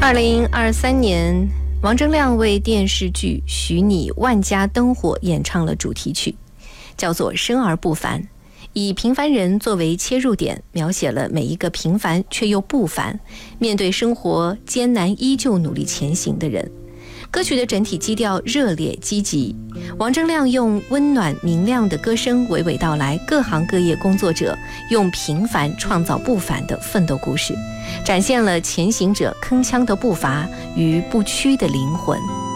2023年，王铮亮为电视剧《许你万家灯火》演唱了主题曲，叫做《生而不凡》，以平凡人作为切入点，描写了每一个平凡却又不凡，面对生活艰难依旧努力前行的人。歌曲的整体基调热烈积极，王铮亮用温暖明亮的歌声娓娓道来各行各业工作者用平凡创造不凡的奋斗故事，展现了前行者铿锵的步伐与不屈的灵魂。